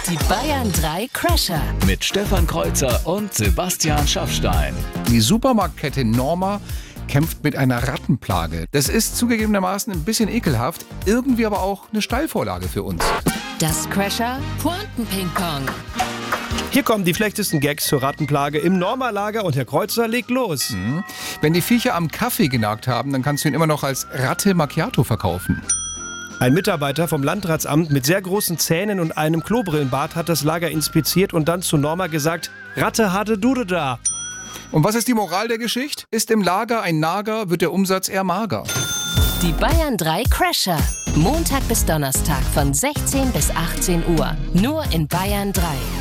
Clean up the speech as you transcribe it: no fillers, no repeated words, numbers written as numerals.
Die Bayern 3 Crasher. Mit Stefan Kreuzer und Sebastian Schaffstein. Die Supermarktkette Norma kämpft mit einer Rattenplage. Das ist zugegebenermaßen ein bisschen ekelhaft, irgendwie aber auch eine Steilvorlage für uns. Das Crasher Pointen-Ping-Pong. Hier kommen die schlechtesten Gags zur Rattenplage im Norma-Lager und Herr Kreuzer legt los. Wenn die Viecher am Kaffee genagt haben, dann kannst du ihn immer noch als Ratte Macchiato verkaufen. Ein Mitarbeiter vom Landratsamt mit sehr großen Zähnen und einem Klobrillenbart hat das Lager inspiziert und dann zu Norma gesagt: Ratte hatte Dude da. Und was ist die Moral der Geschichte? Ist im Lager ein Nager, wird der Umsatz eher mager. Die Bayern 3 Crasher. Montag bis Donnerstag von 16 bis 18 Uhr. Nur in Bayern 3.